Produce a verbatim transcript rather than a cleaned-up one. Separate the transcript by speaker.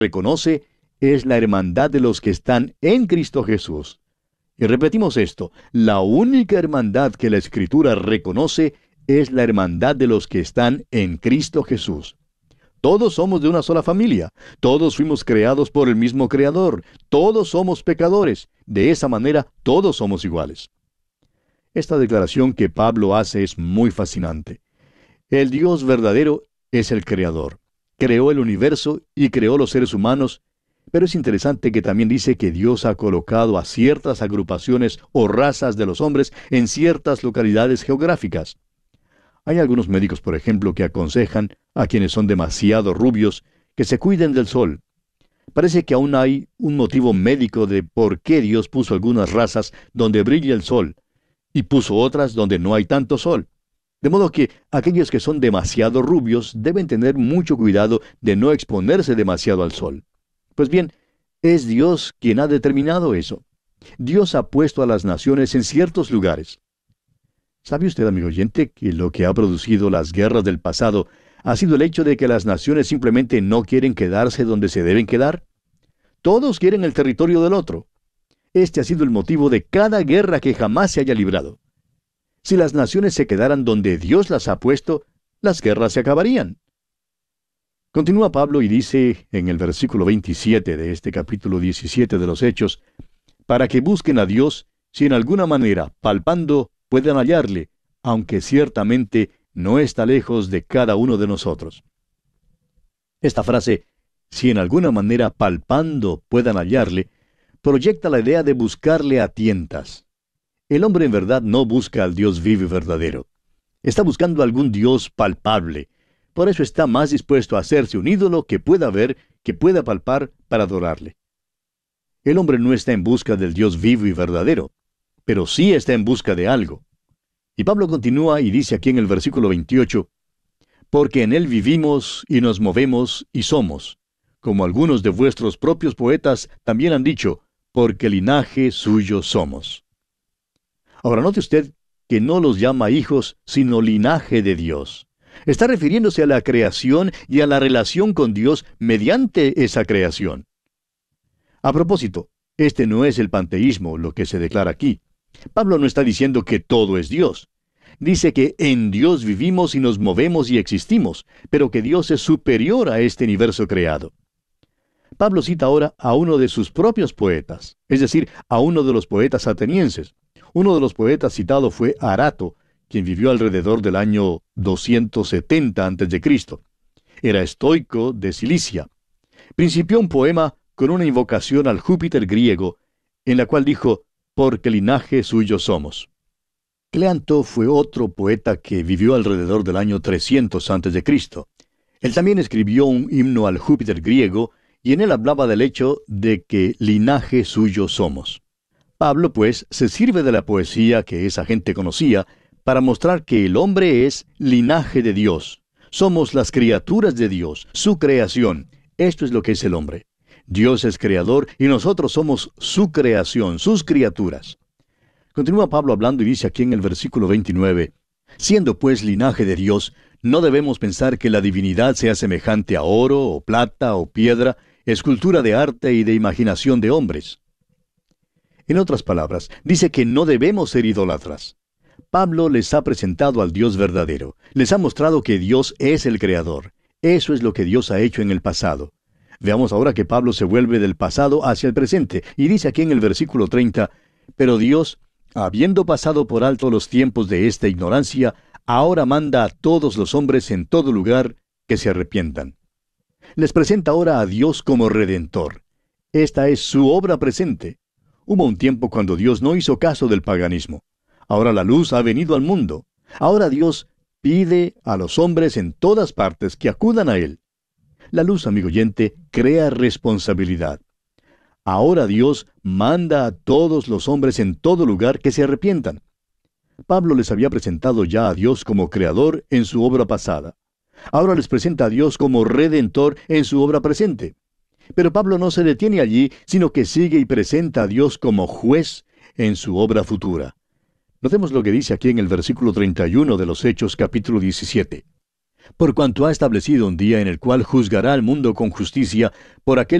Speaker 1: reconoce es la hermandad de los que están en Cristo Jesús. Y repetimos esto, la única hermandad que la Escritura reconoce es la hermandad de los que están en Cristo Jesús. Todos somos de una sola familia, todos fuimos creados por el mismo Creador, todos somos pecadores, de esa manera todos somos iguales. Esta declaración que Pablo hace es muy fascinante. El Dios verdadero es el Creador. Creó el universo y creó los seres humanos, pero es interesante que también dice que Dios ha colocado a ciertas agrupaciones o razas de los hombres en ciertas localidades geográficas. Hay algunos médicos, por ejemplo, que aconsejan a quienes son demasiado rubios que se cuiden del sol. Parece que aún hay un motivo médico de por qué Dios puso algunas razas donde brilla el sol y puso otras donde no hay tanto sol. De modo que aquellos que son demasiado rubios deben tener mucho cuidado de no exponerse demasiado al sol. Pues bien, es Dios quien ha determinado eso. Dios ha puesto a las naciones en ciertos lugares. ¿Sabe usted, amigo oyente, que lo que ha producido las guerras del pasado ha sido el hecho de que las naciones simplemente no quieren quedarse donde se deben quedar? Todos quieren el territorio del otro. Este ha sido el motivo de cada guerra que jamás se haya librado. Si las naciones se quedaran donde Dios las ha puesto, las guerras se acabarían. Continúa Pablo y dice en el versículo veintisiete de este capítulo diecisiete de los Hechos, para que busquen a Dios, si en alguna manera, palpando, puedan hallarle, aunque ciertamente no está lejos de cada uno de nosotros. Esta frase, si en alguna manera palpando puedan hallarle, proyecta la idea de buscarle a tientas. El hombre en verdad no busca al Dios vivo y verdadero. Está buscando algún Dios palpable. Por eso está más dispuesto a hacerse un ídolo que pueda ver, que pueda palpar, para adorarle. El hombre no está en busca del Dios vivo y verdadero, pero sí está en busca de algo. Y Pablo continúa y dice aquí en el versículo veintiocho, porque en él vivimos y nos movemos y somos, como algunos de vuestros propios poetas también han dicho, porque linaje suyo somos. Ahora note usted que no los llama hijos, sino linaje de Dios. Está refiriéndose a la creación y a la relación con Dios mediante esa creación. A propósito, este no es el panteísmo lo que se declara aquí. Pablo no está diciendo que todo es Dios. Dice que en Dios vivimos y nos movemos y existimos, pero que Dios es superior a este universo creado. Pablo cita ahora a uno de sus propios poetas, es decir, a uno de los poetas atenienses. Uno de los poetas citado fue Arato, quien vivió alrededor del año doscientos setenta antes de Cristo Era estoico de Cilicia. Principió un poema con una invocación al Júpiter griego, en la cual dijo, porque linaje suyo somos. Cleanto fue otro poeta que vivió alrededor del año trescientos antes de Cristo Él también escribió un himno al Júpiter griego, y en él hablaba del hecho de que linaje suyo somos. Pablo, pues, se sirve de la poesía que esa gente conocía para mostrar que el hombre es linaje de Dios. Somos las criaturas de Dios, su creación. Esto es lo que es el hombre. Dios es creador y nosotros somos su creación, sus criaturas. Continúa Pablo hablando y dice aquí en el versículo veintinueve, siendo pues linaje de Dios, no debemos pensar que la divinidad sea semejante a oro, o plata, o piedra, escultura de arte y de imaginación de hombres. En otras palabras, dice que no debemos ser idólatras. Pablo les ha presentado al Dios verdadero. Les ha mostrado que Dios es el Creador. Eso es lo que Dios ha hecho en el pasado. Veamos ahora que Pablo se vuelve del pasado hacia el presente, y dice aquí en el versículo treinta, pero Dios, habiendo pasado por alto los tiempos de esta ignorancia, ahora manda a todos los hombres en todo lugar que se arrepientan. Les presenta ahora a Dios como Redentor. Esta es su obra presente. Hubo un tiempo cuando Dios no hizo caso del paganismo. Ahora la luz ha venido al mundo. Ahora Dios pide a los hombres en todas partes que acudan a Él. La luz, amigo oyente, crea responsabilidad. Ahora Dios manda a todos los hombres en todo lugar que se arrepientan. Pablo les había presentado ya a Dios como Creador en su obra pasada. Ahora les presenta a Dios como Redentor en su obra presente. Pero Pablo no se detiene allí, sino que sigue y presenta a Dios como juez en su obra futura. Notemos lo que dice aquí en el versículo treinta y uno de los Hechos capítulo diecisiete. por cuanto ha establecido un día en el cual juzgará al mundo con justicia por aquel